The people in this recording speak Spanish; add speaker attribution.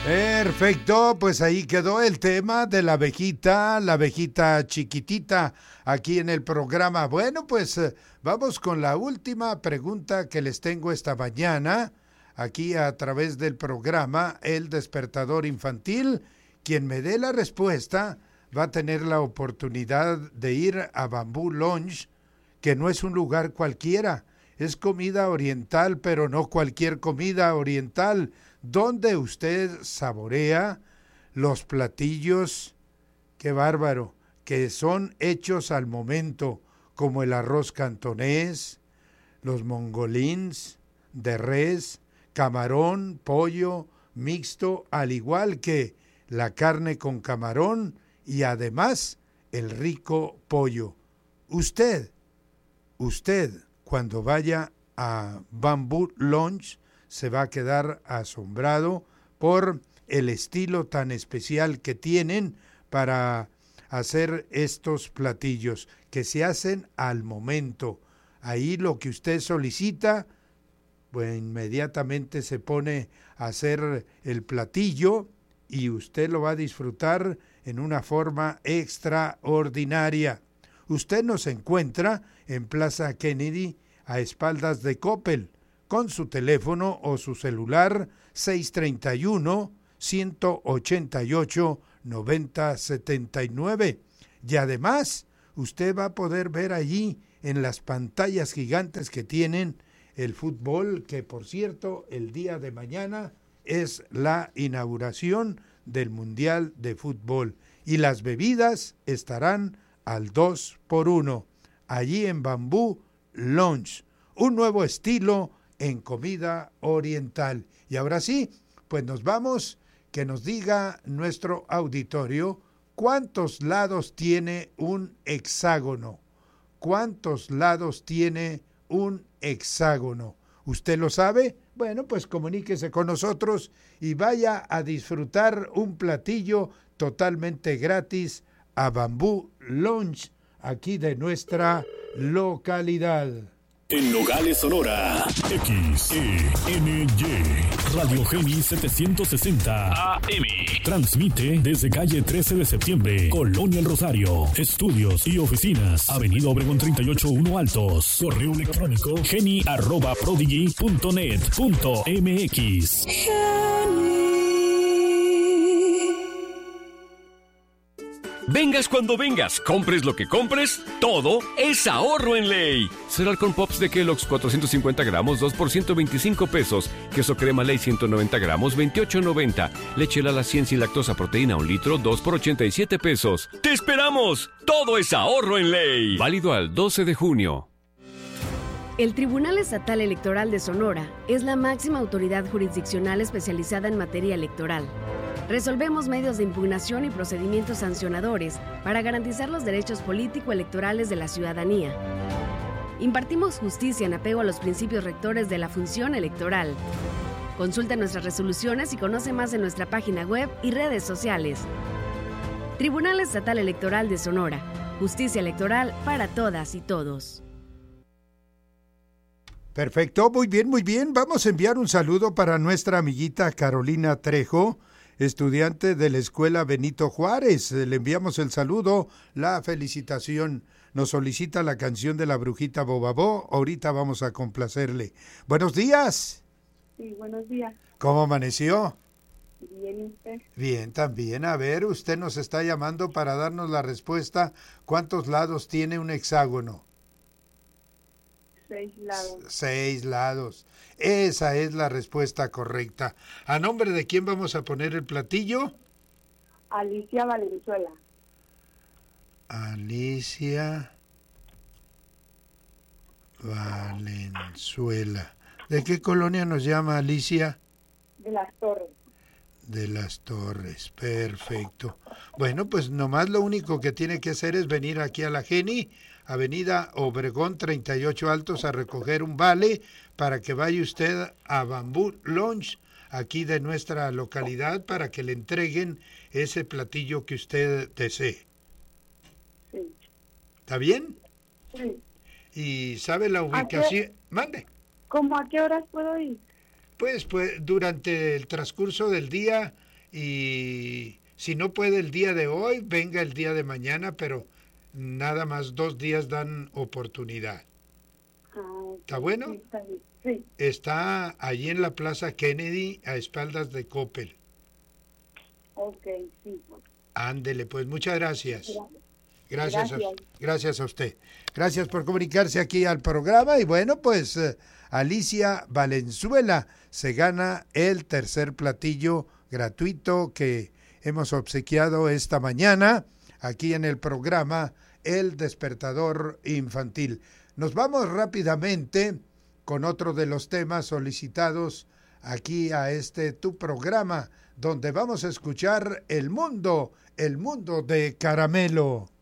Speaker 1: Perfecto, pues ahí quedó el tema de la abejita chiquitita, aquí en el programa. Bueno, pues vamos con la última pregunta que les tengo esta mañana, aquí a través del programa El Despertador Infantil. Quien me dé la respuesta va a tener la oportunidad de ir a Bamboo Lounge, que no es un lugar cualquiera, es comida oriental, pero no cualquier comida oriental, donde usted saborea los platillos, qué bárbaro, que son hechos al momento, como el arroz cantonés, los mongolins de res, camarón, pollo, mixto, al igual que la carne con camarón y además el rico pollo. Usted, cuando vaya a Bamboo Lounge, se va a quedar asombrado por el estilo tan especial que tienen para hacer estos platillos, que se hacen al momento. Ahí lo que usted solicita, pues inmediatamente se pone a hacer el platillo y usted lo va a disfrutar en una forma extraordinaria. Usted nos encuentra en Plaza Kennedy, a espaldas de Coppel, con su teléfono o su celular 631-188-9079. Y además, usted va a poder ver allí en las pantallas gigantes que tienen el fútbol, que por cierto, el día de mañana es la inauguración del Mundial de Fútbol. Y las bebidas estarán al 2x1, allí en Bamboo Lounge, un nuevo estilo en comida oriental. Y ahora sí, pues nos vamos, que nos diga nuestro auditorio cuántos lados tiene un hexágono. ¿Cuántos lados tiene un hexágono? ¿Usted lo sabe? Bueno, pues comuníquese con nosotros y vaya a disfrutar un platillo totalmente gratis a Bamboo Lounge, aquí de nuestra localidad.
Speaker 2: En Nogales, Sonora, XENY, Radio Geni 760 AM. Transmite desde calle 13 de septiembre, Colonia El Rosario. Estudios y oficinas, Avenida Obregón 38-1 Altos. Correo electrónico geni@prodigy.net.mx.
Speaker 3: Vengas cuando vengas, compres lo que compres, todo es ahorro en ley. Cereal con Pops de Kellogg's 450 gramos, 2 por 125 pesos. Queso crema ley 190 gramos, 28.90. Leche Lala 100 sin lactosa proteína 1 litro, 2 por 87 pesos. ¡Te esperamos! Todo es ahorro en ley. Válido al 12 de junio.
Speaker 4: El Tribunal Estatal Electoral de Sonora es la máxima autoridad jurisdiccional especializada en materia electoral. Resolvemos medios de impugnación y procedimientos sancionadores para garantizar los derechos político-electorales de la ciudadanía. Impartimos justicia en apego a los principios rectores de la función electoral. Consulta nuestras resoluciones y conoce más en nuestra página web y redes sociales. Tribunal Estatal Electoral de Sonora. Justicia electoral para todas y todos.
Speaker 1: Perfecto, muy bien, muy bien. Vamos a enviar un saludo para nuestra amiguita Carolina Trejo, estudiante de la Escuela Benito Juárez. Le enviamos el saludo, la felicitación. Nos solicita la canción de la Brujita Bobabó. Ahorita vamos a complacerle. Buenos días.
Speaker 5: Sí, buenos días.
Speaker 1: ¿Cómo amaneció?
Speaker 5: Bien, ¿y usted?
Speaker 1: Bien, también. A ver, usted nos está llamando para darnos la respuesta. ¿Cuántos lados tiene un hexágono?
Speaker 5: 6 lados.
Speaker 1: 6 lados. Esa es la respuesta correcta. ¿A nombre de quién vamos a poner el platillo?
Speaker 5: Alicia Valenzuela.
Speaker 1: Alicia Valenzuela. ¿De qué colonia nos llama Alicia?
Speaker 5: De Las Torres.
Speaker 1: De Las Torres, perfecto. Bueno, pues nomás lo único que tiene que hacer es venir aquí a la Geni, Avenida Obregón 38 Altos, a recoger un vale para que vaya usted a Bamboo Lounge, aquí de nuestra localidad, para que le entreguen ese platillo que usted desee.
Speaker 5: Sí.
Speaker 1: ¿Está bien?
Speaker 5: Sí.
Speaker 1: ¿Y sabe la ubicación? Mande.
Speaker 5: ¿Cómo a qué horas puedo ir?
Speaker 1: Pues durante el transcurso del día y si no puede el día de hoy, venga el día de mañana, pero nada más 2 días dan oportunidad. ¿Está bueno?
Speaker 5: Sí, está bien. Sí.
Speaker 1: Está allí en la Plaza Kennedy, a espaldas de Coppel.
Speaker 5: Ok, sí.
Speaker 1: Ándele, pues muchas gracias.
Speaker 5: Gracias.
Speaker 1: Gracias a usted. Gracias por comunicarse aquí al programa. Y bueno, pues Alicia Valenzuela se gana el tercer platillo gratuito que hemos obsequiado esta mañana aquí en el programa El Despertador Infantil. Nos vamos rápidamente con otro de los temas solicitados aquí a tu programa, donde vamos a escuchar el mundo de Caramelo.